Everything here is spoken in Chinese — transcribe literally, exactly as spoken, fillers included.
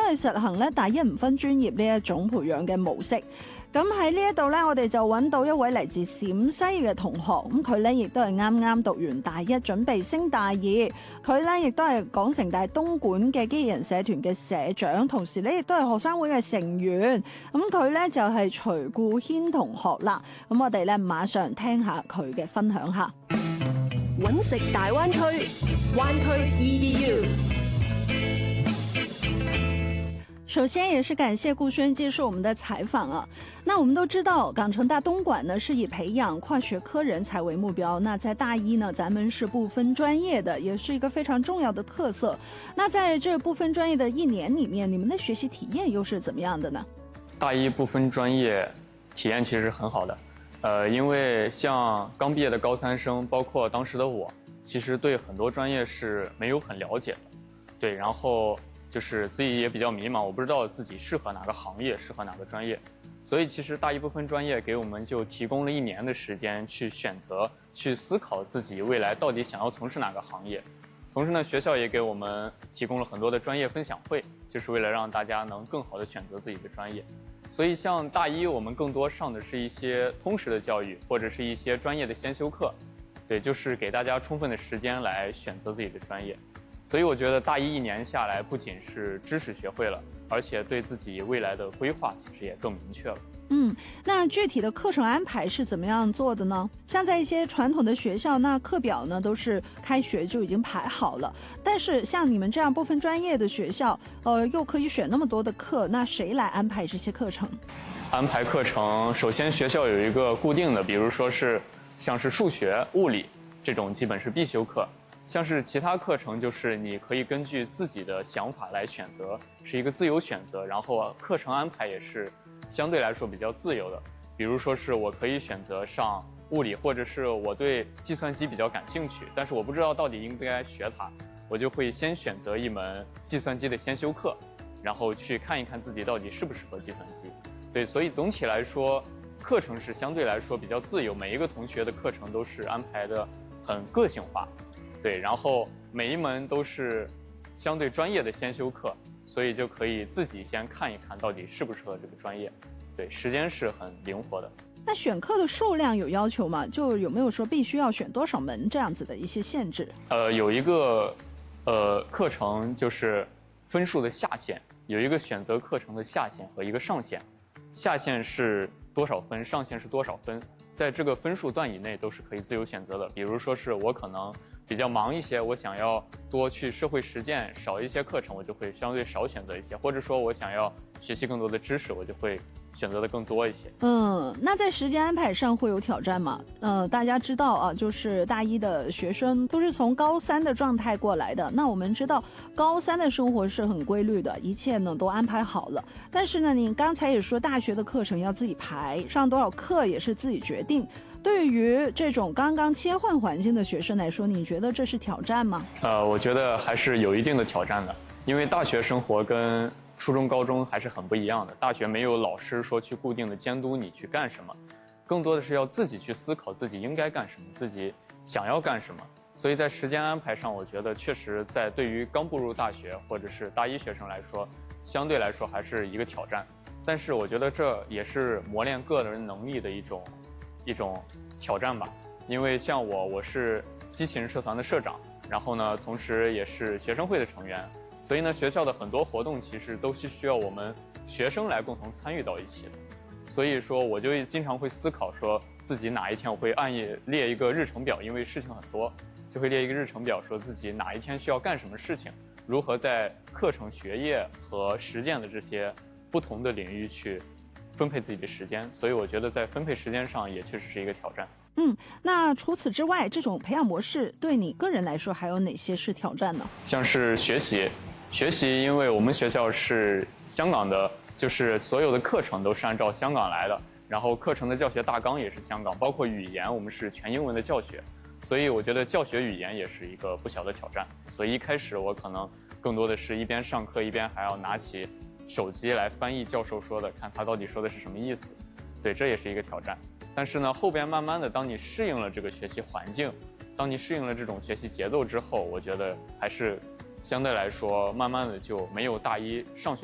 去實行咧大一唔分專業呢一種培養嘅模式。咁喺呢一度咧，我哋就揾到一位嚟自陝西嘅同學，咁佢咧亦都係啱啱讀完大一，準備升大二。佢咧亦都係港城大東莞嘅機器人社團嘅社長，同時咧亦都係學生會嘅成員。咁佢咧就係徐顧軒同學啦。咁我哋咧馬上聽下佢嘅分享下。 揾食大灣區，灣區 E D U。 首先也是感謝顧軒接受我們的採訪啊。那我們都知道港城大東莞呢是以培養跨學科人才為目標，那在大一呢咱們是不分專業的，也是一個非常重要的特色。那在這不分專業的一年裡面，你們的學習體驗又是怎麼樣的呢？ 大一不分專業體驗其實很好的，呃，因為像剛畢業的高三生，包括當時的我，其實對很多專業是沒有很了解的，對，然後就是自己也比較迷茫，我不知道自己適合哪個行業，適合哪個專業，所以其實大一不分專業給我們就提供了一年的時間去選擇，去思考自己未來到底想要從事哪個行業。同時呢，學校也給我們提供了很多的專業分享會，就是為了讓大家能更好的選擇自己的專業。所以像大一我們更多上的是一些通識的教育，或者是一些專業的先修課，對，就是給大家充分的時間來選擇自己的專業。所以我覺得大一一年下來，不僅是知識學會了，而且對自己未來的規劃其實也更明確了。 嗯，那具體的課程安排是怎麼樣做的呢？像在一些傳統的學校，那課表呢都是開學就已經排好了。但是像你們這樣不分專業的學校，呃，又可以選那麼多的課，那誰來安排這些課程？ 安排課程，首先學校有一個固定的，比如說是像是數學、物理這種基本是必修課。像是其他課程，就是你可以根據自己的想法來選擇，是一個自由選擇。然後課程安排也是相對來說比較自由的。比如說是我可以選擇上物理，或者是我對計算機比較感興趣，但是我不知道到底應不應該學它，我就會先選擇一門計算機的先修課，然後去看一看自己到底適不適合計算機。對，所以總體來說，課程是相對來說比較自由，每一個同學的課程都是安排得很個性化。對，然後每一門都是相對專業的先修課，所以就可以自己先看一看到底適不適合這個專業。對，時間是很靈活的。 那選課的數量有要求嗎？就有沒有說必須要選多少門這樣子的一些限制？ 呃，有一個呃課程就是分數的下限，有一個選擇課程的下限和一個上限。下限是多少分，上限是多少分，在這個分數段以內都是可以自由選擇的。比如說是我可能比較忙一些，我想要多去社會實踐，少一些課程，我就會相對少選擇一些，或者說我想要學習更多的知識，我就會選擇的更多一些。 嗯，那在時間安排上會有挑戰嗎？呃，大家知道啊，就是大一的學生都是從高三的狀態過來的。那我們知道高三的生活是很規律的，一切呢都安排好了。但是呢，你剛才也說大學的課程要自己排，上多少課也是自己決定。對於這種剛剛切換環境的學生來說，你覺得這是挑戰嗎？ 呃，我覺得還是有一定的挑戰的，因為大學生活跟初中、高中還是很不一樣的。大學沒有老師說去固定的監督你去幹什麼，更多的是要自己去思考自己應該幹什麼，自己想要幹什麼。所以在時間安排上，我覺得確實在對於剛步入大學或者是大一學生來說，相對來說還是一個挑戰。但是我覺得這也是磨練個人能力的一種一種挑戰吧。因為像我，我是機器人社團的社長，然後呢，同時也是學生會的成員。所以呢，學校的很多活動其實都是需要我們學生來共同參與到一起的。所以說，我就經常會思考，說自己哪一天我會按列一個日程表，因為事情很多，就會列一個日程表，說自己哪一天需要幹什麼事情，如何在課程、學業和實踐的這些不同的領域去分配自己的時間。所以我覺得在分配時間上也確實是一個挑戰。 嗯，那除此之外，這種培養模式對你個人來說還有哪些是挑戰呢？像是學習。 學習，因為我們學校是香港的，就是所有的課程都是按照香港來的，然後課程的教學大綱也是香港，包括語言，我們是全英文的教學，所以我覺得教學語言也是一個不小的挑戰。所以一開始我可能更多的是一邊上課一邊還要拿起手機來翻譯教授說的，看他到底說的是什麼意思。對，這也是一個挑戰。但是呢，後邊慢慢的，當你適應了這個學習環境，當你適應了這種學習節奏之後，我覺得還是相對來說，慢慢的就沒有大一上學